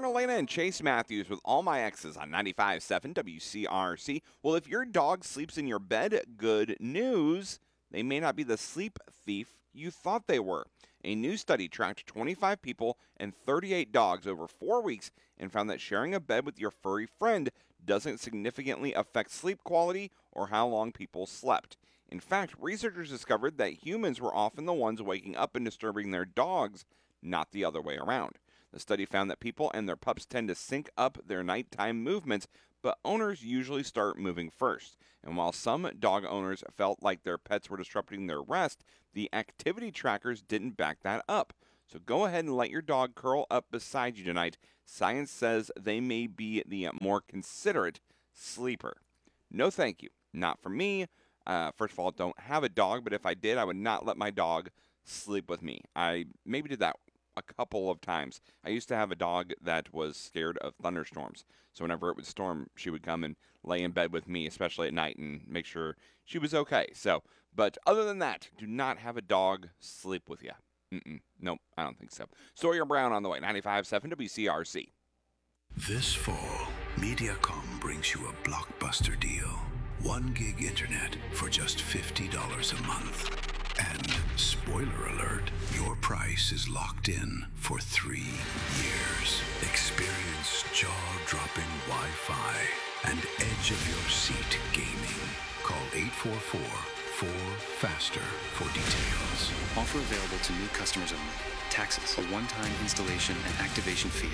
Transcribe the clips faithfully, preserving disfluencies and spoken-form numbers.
Lauren Elena and Chase Matthews with All My Exes on ninety-five point seven W C R C. Well, if your dog sleeps in your bed, good news. They may not be the sleep thief you thought they were. A new study tracked twenty-five people and thirty-eight dogs over four weeks and found that sharing a bed with your furry friend doesn't significantly affect sleep quality or how long people slept. In fact, researchers discovered that humans were often the ones waking up and disturbing their dogs, not the other way around. The study found that people and their pups tend to sync up their nighttime movements, but owners usually start moving first. And while some dog owners felt like their pets were disrupting their rest, the activity trackers didn't back that up. So go ahead and let your dog curl up beside you tonight. Science says they may be the more considerate sleeper. No thank you. Not for me. Uh, first of all, don't have a dog, but if I did, I would not let my dog sleep with me. I maybe did that a couple of times. I used to have a dog that was scared of thunderstorms. So whenever it would storm, she would come and lay in bed with me, especially at night, and make sure she was okay. So, but other than that, do not have a dog sleep with you. Mm-mm. Nope, I don't think so. Sawyer Brown on the way, ninety-five point seven W C R C. This fall, Mediacom brings you a blockbuster deal. One gig internet for just fifty dollars a month. And spoiler alert, your price is locked in for three years. Experience jaw-dropping Wi-Fi and edge-of-your-seat gaming. Call eight four four, four, FASTER for details. Offer available to new customers only. Taxes, a one-time installation and activation fee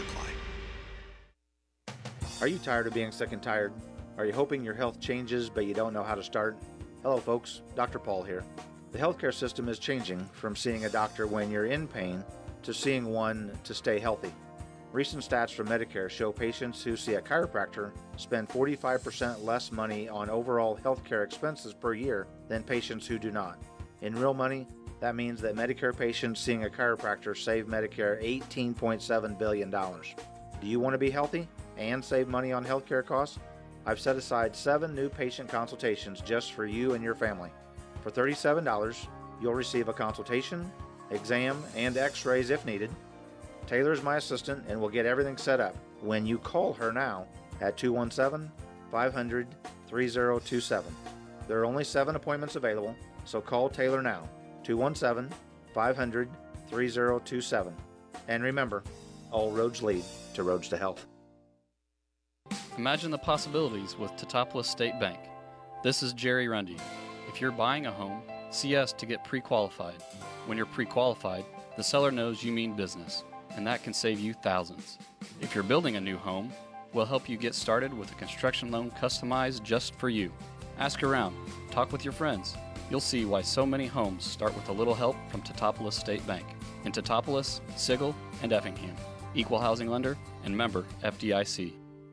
apply. Are you tired of being sick and tired? Are you hoping your health changes but you don't know how to start? Hello folks, Doctor Paul here. The healthcare system is changing from seeing a doctor when you're in pain to seeing one to stay healthy. Recent stats from Medicare show patients who see a chiropractor spend forty-five percent less money on overall healthcare expenses per year than patients who do not. In real money, that means that Medicare patients seeing a chiropractor save Medicare eighteen point seven billion dollars. Do you want to be healthy and save money on healthcare costs? I've set aside seven new patient consultations just for you and your family. For thirty-seven dollars, you'll receive a consultation, exam, and x-rays if needed. Taylor is my assistant and will get everything set up when you call her now at two one seven, five hundred, three zero two seven. There are only seven appointments available, so call Taylor now, two one seven, five hundred, three zero two seven. And remember, all roads lead to Roads to Health. Imagine the possibilities with Teutopolis State Bank. This is Jerry Rundy. If you're buying a home, see us to get pre-qualified. When you're pre-qualified, the seller knows you mean business, and that can save you thousands. If you're building a new home, we'll help you get started with a construction loan customized just for you. Ask around, talk with your friends. You'll see why so many homes start with a little help from Teutopolis State Bank in Teutopolis, Sigel, and Effingham. Equal housing lender and member F D I C.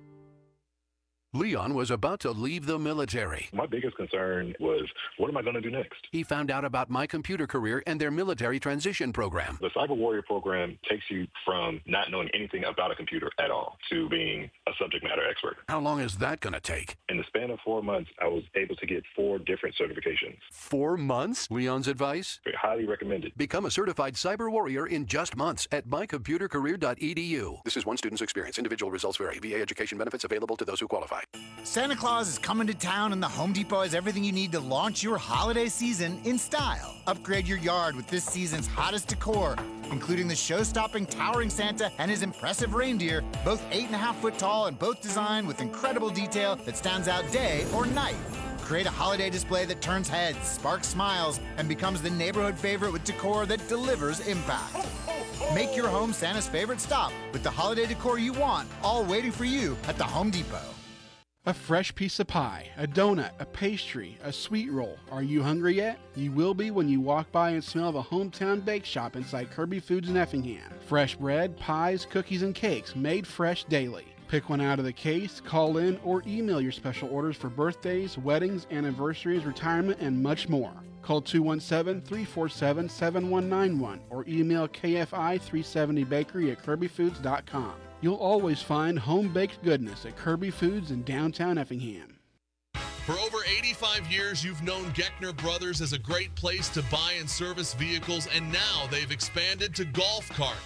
Leon was about to leave the military. My biggest concern was, what am I going to do next? He found out about My Computer Career and their military transition program. The Cyber Warrior program takes you from not knowing anything about a computer at all to being a subject matter expert. How long is that going to take? In the span of four months, I was able to get four different certifications. Four months? Leon's advice? Highly recommended. Become a certified cyber warrior in just months at my computer career dot e d u. This is one student's experience. Individual results vary. V A education benefits available to those who qualify. Santa Claus is coming to town, and the Home Depot has everything you need to launch your holiday season in style. Upgrade your yard with this season's hottest decor, including the show-stopping towering Santa and his impressive reindeer, both eight and a half foot tall and both designed with incredible detail that stands out day or night. Create a holiday display that turns heads, sparks smiles, and becomes the neighborhood favorite with decor that delivers impact. Make your home Santa's favorite stop with the holiday decor you want, all waiting for you at the Home Depot. A fresh piece of pie, a donut, a pastry, a sweet roll. Are you hungry yet? You will be when you walk by and smell the hometown bake shop inside Kirby Foods in Effingham. Fresh bread, pies, cookies, and cakes made fresh daily. Pick one out of the case, call in, or email your special orders for birthdays, weddings, anniversaries, retirement, and much more. Call two one seven, three four seven, seven one nine one or email K F I three seventy bakery at kirby foods dot com. You'll always find home-baked goodness at Kirby Foods in downtown Effingham. For over eighty-five years, you've known Geckner Brothers as a great place to buy and service vehicles, and now they've expanded to golf carts.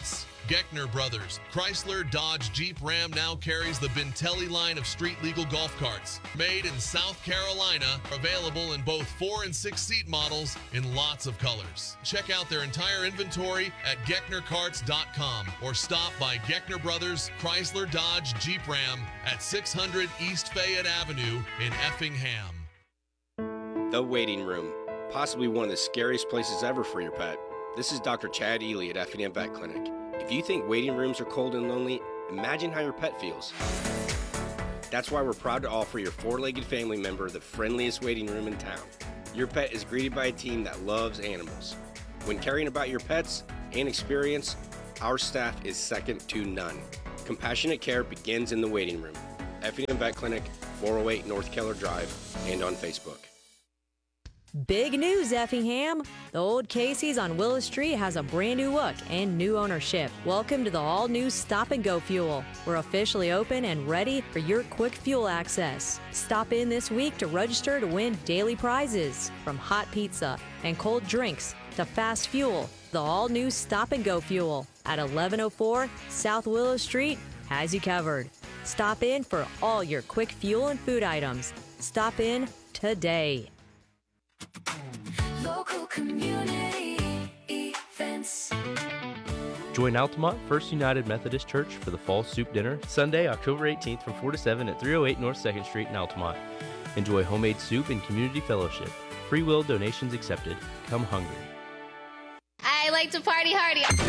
Geckner Brothers. Chrysler, Dodge, Jeep, Ram now carries the Bintelli line of street-legal golf carts. Made in South Carolina, available in both four and six seat models in lots of colors. Check out their entire inventory at Geckner Carts dot com or stop by Geckner Brothers, Chrysler, Dodge, Jeep, Ram at six hundred East Fayette Avenue in Effingham. The waiting room, possibly one of the scariest places ever for your pet. This is Doctor Chad Ely at Effingham Vet Clinic. If you think waiting rooms are cold and lonely, imagine how your pet feels. That's why we're proud to offer your four-legged family member the friendliest waiting room in town. Your pet is greeted by a team that loves animals. When caring about your pets and experience, our staff is second to none. Compassionate care begins in the waiting room. Effingham Vet Clinic, four oh eight North Keller Drive, and on Facebook. Big news, Effingham! The old Casey's on Willis Street has a brand new look and new ownership. Welcome to the all-new Stop and Go Fuel. We're officially open and ready for your quick fuel access. Stop in this week to register to win daily prizes, from hot pizza and cold drinks to fast fuel. The all-new Stop and Go Fuel at eleven oh four South Willis Street has you covered. Stop in for all your quick fuel and food items. Stop in today. Local community events. Join Altamont First United Methodist Church for the Fall Soup Dinner, Sunday, October eighteenth from four to seven at three oh eight North second Street in Altamont. Enjoy homemade soup and community fellowship. Free will donations accepted. Come hungry. I like to party hardy.